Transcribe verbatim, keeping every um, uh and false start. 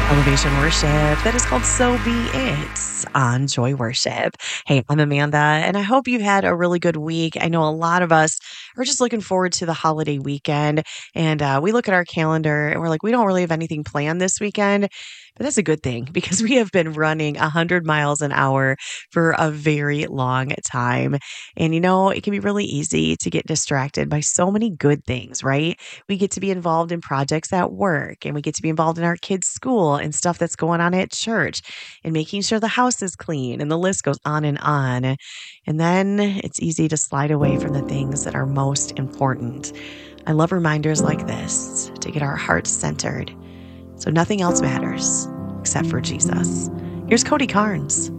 Elevation Worship that is called So Be It on Joy Worship. Hey, I'm Amanda, and I hope you've had a really good week. I know a lot of us are just looking forward to the holiday weekend, and uh, we look at our calendar and we're like, we don't really have anything planned this weekend. But that's a good thing because we have been running one hundred miles an hour for a very long time. And you know, it can be really easy to get distracted by so many good things, right? We get to be involved in projects at work and we get to be involved in our kids' school and stuff that's going on at church and making sure the house is clean and the list goes on and on. And then it's easy to slide away from the things that are most important. I love reminders like this to get our hearts centered so nothing else matters except for Jesus. Here's Cody Carnes.